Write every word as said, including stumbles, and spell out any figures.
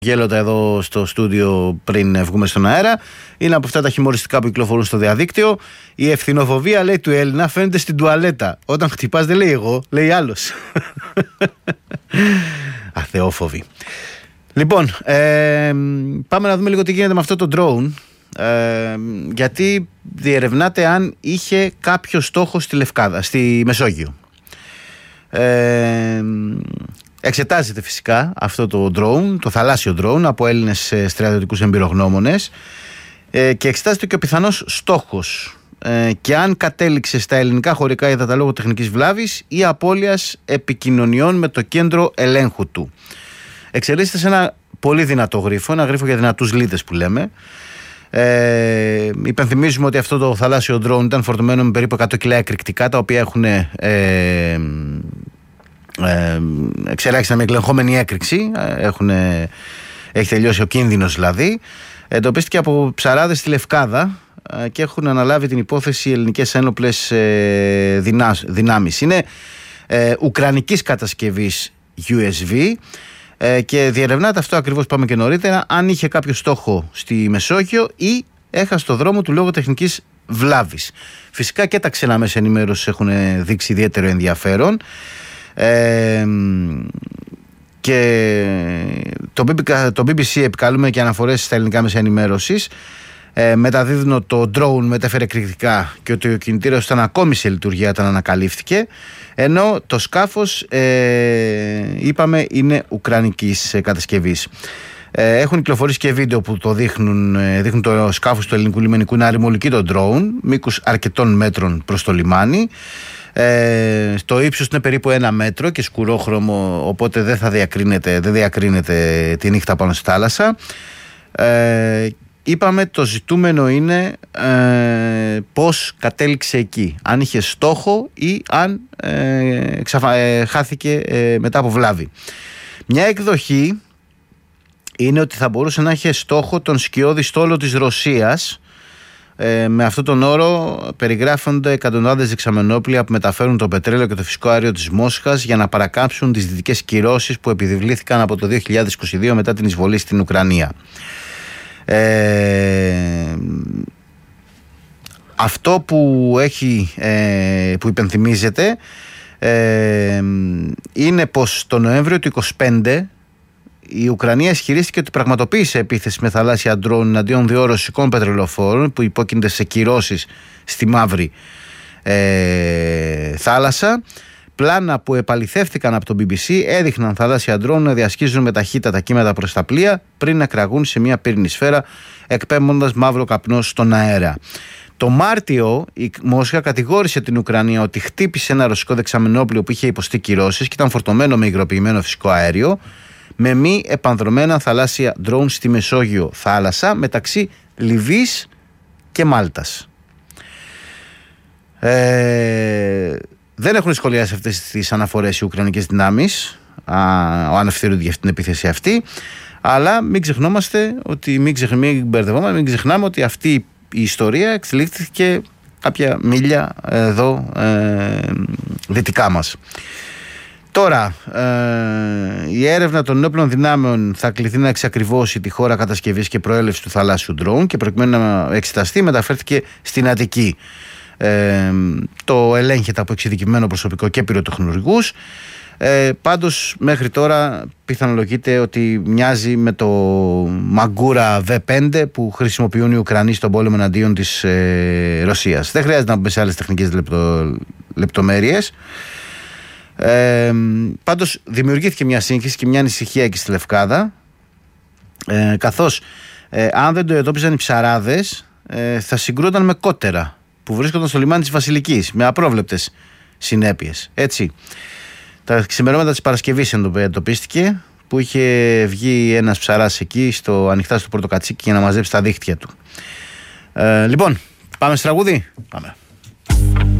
Γέλωτα εδώ στο στούντιο πριν βγούμε στον αέρα. Είναι από αυτά τα χιουμοριστικά που κυκλοφορούν στο διαδίκτυο. Η ευθυνοφοβία, λέει, του Έλληνα φαίνεται στην τουαλέτα. Όταν χτυπάς δεν λέει εγώ, λέει άλλος. Αθεόφοβοι. Λοιπόν, ε, πάμε να δούμε λίγο τι γίνεται με αυτό το drone. Ε, γιατί διερευνάται αν είχε κάποιο στόχο στη Λευκάδα, στη Μεσόγειο. Ε, Εξετάζεται φυσικά αυτό το drone, το θαλάσσιο drone, από Έλληνες στρατιωτικούς εμπειρογνώμονες ε, και εξετάζεται και ο πιθανός στόχος ε, και αν κατέληξε στα ελληνικά χωρικά ύδατα λόγω τεχνικής βλάβης ή απώλειας επικοινωνιών με το κέντρο ελέγχου του. Εξελίσσεται σε ένα πολύ δυνατό γρίφο, ένα γρίφο για δυνατούς λίτες που λέμε. Ε, υπενθυμίζουμε ότι αυτό το θαλάσσιο drone ήταν φορτωμένο με περίπου εκατό κιλά εκρηκτικά, τα οποία έχουν ε, Ε, εξελάχιστα με εκλεγχόμενη έκρηξη. Έχουν, έχει τελειώσει ο κίνδυνος δηλαδή. Εντοπίστηκε από ψαράδες στη Λευκάδα ε, και έχουν αναλάβει την υπόθεση οι ελληνικές ένοπλες ε, δυνά, δυνάμεις. Είναι ε, ουκρανικής κατασκευής γιου ες βι ε, και διερευνάται αυτό ακριβώς, πάμε και νωρίτερα, αν είχε κάποιο στόχο στη Μεσόγειο ή έχασε το δρόμο του λόγω τεχνικής βλάβης. Φυσικά και τα ξένα μέσα ενημέρωσης έχουν δείξει ιδιαίτερο ενδιαφέρον. Ε, και το μπι μπι σι επικαλούμε και αναφορές στα ελληνικά μέσα ενημέρωσης ε, μεταδίδουν το drone μετέφερε εκρηκτικά και ότι ο κινητήρας ήταν ακόμη σε λειτουργία όταν ανακαλύφθηκε, ενώ το σκάφος ε, είπαμε είναι ουκρανικής κατασκευής. ε, Έχουν κυκλοφορήσει και βίντεο που το δείχνουν, δείχνουν το σκάφος του ελληνικού λιμενικού να ρημολικεί το drone μήκους αρκετών μέτρων προς το λιμάνι. Ε, το ύψος είναι περίπου ένα μέτρο και σκουρόχρωμο, οπότε δεν θα διακρίνεται, δεν διακρίνεται τη νύχτα πάνω στη θάλασσα. Ε, είπαμε το ζητούμενο είναι ε, πώς κατέληξε εκεί, αν είχε στόχο ή αν ε, ξαφα, ε, χάθηκε ε, μετά από βλάβη. Μια εκδοχή είναι ότι θα μπορούσε να είχε στόχο τον σκιώδη στόλο της Ρωσίας. Ε, με αυτόν τον όρο περιγράφονται εκατοντάδες δεξαμενόπλια που μεταφέρουν το πετρέλαιο και το φυσικό αέριο της Μόσχας για να παρακάμψουν τις δυτικές κυρώσεις που επιβλήθηκαν από το δύο χιλιάδες είκοσι δύο μετά την εισβολή στην Ουκρανία. Ε, αυτό που, έχει, ε, που υπενθυμίζεται ε, είναι πως το Νοέμβριο του είκοσι πέντε η Ουκρανία ισχυρίστηκε ότι πραγματοποίησε επίθεση με θαλάσσια ντρόουν εναντίον δύο ρωσικών πετρελοφόρων που υπόκεινται σε κυρώσεις στη Μαύρη ε, θάλασσα. Πλάνα που επαληθεύτηκαν από το μπι μπι σι έδειχναν θαλάσσια ντρόουν να διασχίζουν με ταχύτατα κύματα προς τα πλοία πριν να κραγούν σε μια πύρινη σφαίρα, εκπέμποντας μαύρο καπνό στον αέρα. Το Μάρτιο η Μόσχα κατηγόρησε την Ουκρανία ότι χτύπησε ένα ρωσικό δεξαμενόπλιο που είχε υποστεί κυρώσεις και ήταν φορτωμένο με υγροποιημένο φυσικό αέριο, με μη επανδρομένα θαλάσσια ντρόουν στη Μεσόγειο θάλασσα μεταξύ Λιβύης και Μάλτας. Ε, δεν έχουν σχολιάσει αυτές τις αναφορές οι ουκρανικές δυνάμεις, ο ανευθύνονται για αυτή την επίθεση αυτή, αλλά μην ξεχνόμαστε ότι μην, ξεχ, μην μπερδευόμαστε, μην ξεχνάμε ότι αυτή η ιστορία εξελίχθηκε κάποια μίλια εδώ ε, δυτικά μας. Τώρα, ε, η έρευνα των ενόπλων δυνάμεων θα κληθεί να εξακριβώσει τη χώρα κατασκευής και προέλευση του θαλάσσιου ντρόουν και προκειμένου να εξεταστεί μεταφέρθηκε στην Αττική. Ε, το ελέγχεται από εξειδικευμένο προσωπικό και πυροτεχνουργούς. Ε, πάντως μέχρι τώρα πιθανολογείται ότι μοιάζει με το Μαγκούρα βι πέντε που χρησιμοποιούν οι Ουκρανοί στον πόλεμο εναντίον της ε, Ρωσίας. Δεν χρειάζεται να μπούμε σε άλλες τεχνικές λεπτο, λεπτομέρειες. Ε, πάντως δημιουργήθηκε μια σύγχυση και μια ανησυχία εκεί στη Λευκάδα, ε, καθώς ε, αν δεν το εντόπιζαν οι ψαράδες ε, θα συγκρούταν με κότερα που βρίσκονταν στο λιμάνι της Βασιλικής με απρόβλεπτες συνέπειες. Έτσι, τα ξημερώματα της Παρασκευής εντοπίστηκε που είχε βγει ένας ψαράς εκεί στο ανοιχτά στο Πορτοκατσίκι για να μαζέψει τα δίχτυα του. ε, Λοιπόν, πάμε στο τραγούδι. Πάμε.